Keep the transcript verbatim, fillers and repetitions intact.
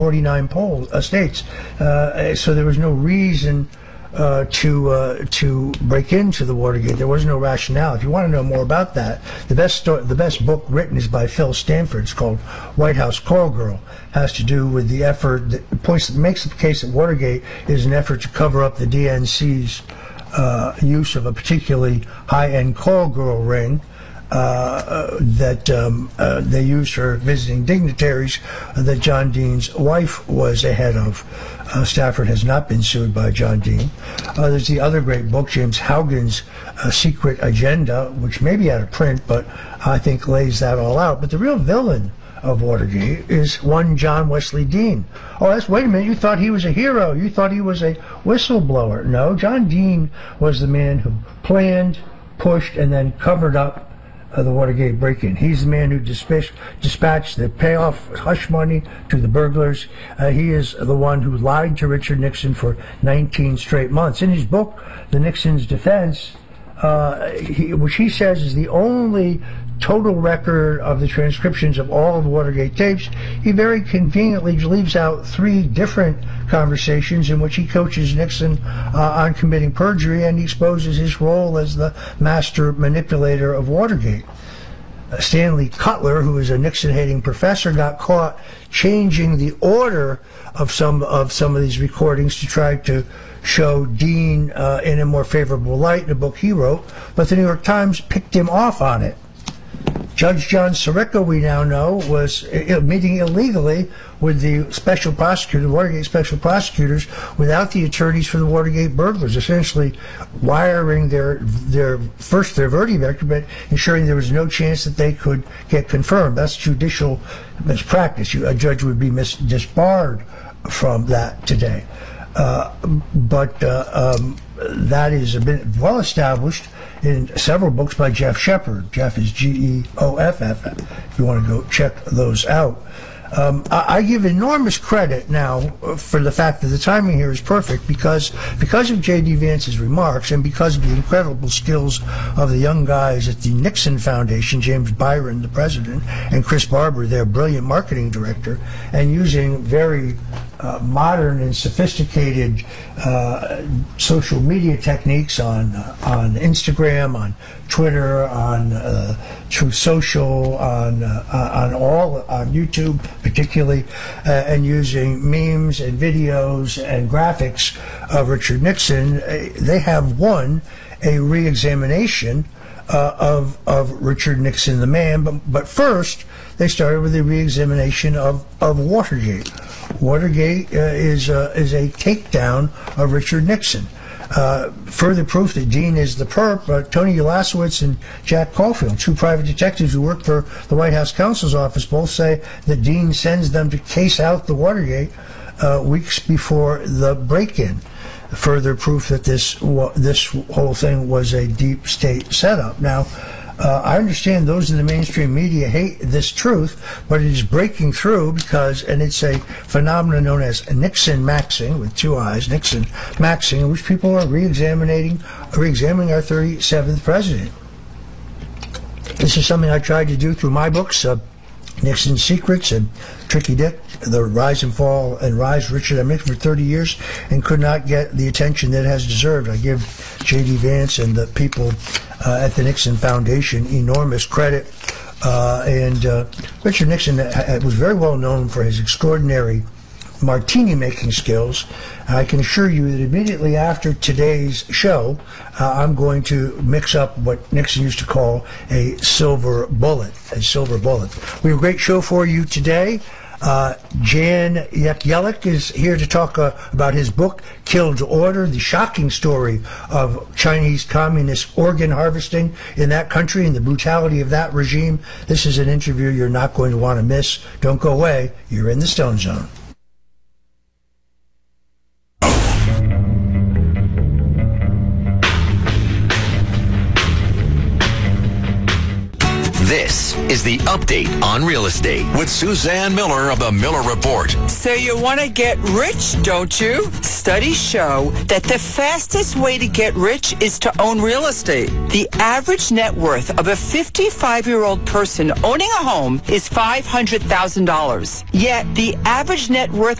forty-nine polls, uh, states. Uh, so there was no reason uh, to uh, to break into the Watergate. There was no rationale. If you want to know more about that, the best sto- the best book written is by Phil Stanford. It's called White House Call Girl. Has to do with the effort that points makes the case that Watergate is an effort to cover up the D N C's uh, use of a particularly high-end call girl ring. Uh, that um, uh, they used for visiting dignitaries uh, that John Dean's wife was a head of. Uh, Stafford has not been sued by John Dean. Uh, there's the other great book, James Haugen's uh, Secret Agenda, which may be out of print, but I think lays that all out. But the real villain of Watergate is one John Wesley Dean. Oh, that's, wait a minute, you thought he was a hero. You thought he was a whistleblower. No, John Dean was the man who planned, pushed, and then covered up Uh, the Watergate break-in. He's the man who dispatched, dispatched the payoff hush money to the burglars. Uh, he is the one who lied to Richard Nixon for nineteen straight months. In his book, The Nixon's Defense, uh, he, which he says is the only total record of the transcriptions of all of the Watergate tapes, he very conveniently leaves out three different conversations in which he coaches Nixon uh, on committing perjury, and he exposes his role as the master manipulator of Watergate. Uh, Stanley Cutler, who is a Nixon-hating professor, got caught changing the order of some of some of these recordings to try to show Dean uh, in a more favorable light in a book he wrote, but the New York Times picked him off on it. Judge John Sirica, we now know, was meeting illegally with the special prosecutor, the Watergate special prosecutors, without the attorneys for the Watergate burglars, essentially wiring their their first their verdict, but ensuring there was no chance that they could get confirmed. That's judicial mispractice. You, a judge would be mis- disbarred from that today. Uh, but uh, um, that is a bit well established in several books by Jeff Shepard. Jeff is G E O F F, if you want to go check those out. Um, I, I give enormous credit now for the fact that the timing here is perfect because because of J D Vance's remarks and because of the incredible skills of the young guys at the Nixon Foundation, James Byron, the president, and Chris Barber, their brilliant marketing director, and using very Uh, modern and sophisticated uh, social media techniques on uh, on Instagram, on Twitter, on uh, Truth Social, on uh, on all on YouTube, particularly, uh, and using memes and videos and graphics of Richard Nixon. Uh, they have won a re-examination uh, of of Richard Nixon, the man. But, but first, they started with a re-examination of of Watergate. Watergate uh, is uh, is a takedown of Richard Nixon. Uh, further proof that Dean is the perp, uh, Tony Ulasewicz and Jack Caulfield, two private detectives who work for the White House counsel's office, both say that Dean sends them to case out the Watergate uh, weeks before the break-in. Further proof that this this whole thing was a deep state setup. Now, Uh, I understand those in the mainstream media hate this truth, but it is breaking through because, and it's a phenomenon known as Nixon maxing, with two eyes, Nixon maxing, in which people are re-examining, re-examining our thirty-seventh president. This is something I tried to do through my books, uh, Nixon's Secrets and Tricky Dick, The Rise and Fall and Rise of Richard M. Nixon for thirty years, and could not get the attention that it has deserved. I give J D Vance and the people uh, at the Nixon Foundation enormous credit. Uh, and uh, Richard Nixon was very well known for his extraordinary martini-making skills. I can assure you that immediately after today's show, uh, I'm going to mix up what Nixon used to call a silver bullet, a silver bullet. We have a great show for you today. Uh, Jan Jekielek is here to talk uh, about his book, Kill to Order, the shocking story of Chinese communist organ harvesting in that country and the brutality of that regime. This is an interview you're not going to want to miss. Don't go away. You're in the Stone Zone. This is the Update on Real Estate with Suzanne Miller of the Miller Report. So you want to get rich, don't you? Studies show that the fastest way to get rich is to own real estate. The average net worth of a fifty-five-year-old person owning a home is five hundred thousand dollars. Yet the average net worth